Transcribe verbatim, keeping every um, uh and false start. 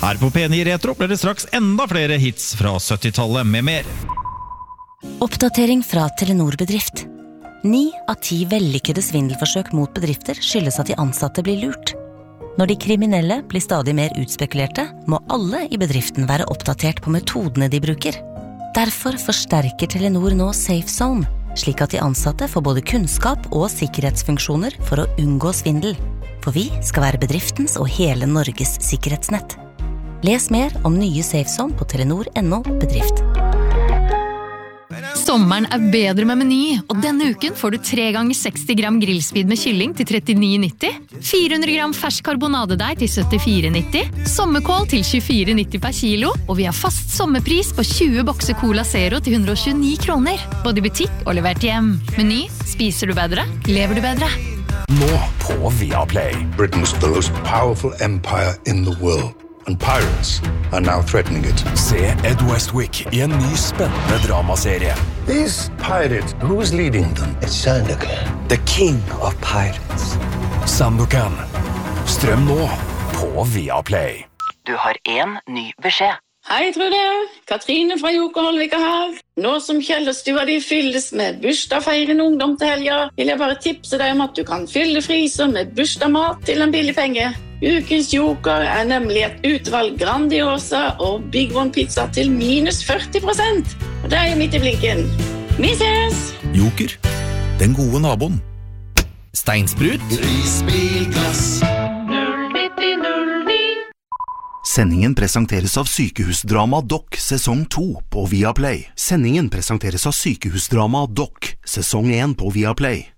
Her på P ni Retro blir det straks enda flere hits fra syttitallet med mer. Oppdatering fra Telenor Bedrift. Ni av ti vellykkede svindelforsøk mot bedrifter skyldes at de ansatte blir lurt. Når de kriminelle blir stadig mer utspekulerte, må alle i bedriften være oppdatert på metodene de bruker. Derfor forsterker Telenor nå Safe Zone, slik at de ansatte får både kunnskap og sikkerhetsfunksjoner for å unngå svindel. For vi skal være bedriftens og hele Norges sikkerhetsnett. Les mer om nye Safe Zone på telenor punktum no bedrift. Sommeren er bedre med Meny, og denne uken får du tre ganger seksti gram grillspid med kylling til trettini nitti, fire hundre gram fersk karbonadedeig til syttifire nitti, sommerkål til tjuefire nitti per kilo, og vi har fast sommerpris på tjue bokser Cola Zero til hundre og tjueni kroner, både i butikk og levert hjem. Meny, spiser du bedre, lever du bedre. Nå på Viaplay. Britain's the most powerful empire in the world. And pirates are now threatening it. Se Ed Westwick i en ny spennende dramaserie. These pirates, who's leading them? It's Sandokan, the king of pirates. Sandokan. Strøm nå på Viaplay. Du har en ny beskjed. Hei, Trude. Katrine fra Jokerholvika her. Nå som Kjellerstua di fylles med bursdagsfeirende ungdom til helga, vil jeg bare tipse deg om at du kan fylle frysen med bursdagsmat til en billig penge. Ukens Joker er nemlig et utvalg Grandiosa og Big One pizza til minus førti prosent. Og det er midt i blinken. Vi ses! Joker, den gode naboen. Steinsprut. Risbilglass. null nitti null ni. Sendingen presenteres av Sykehusdrama Doc sesong to på Viaplay. Sendingen presenteres av Sykehusdrama Doc sesong én på Viaplay.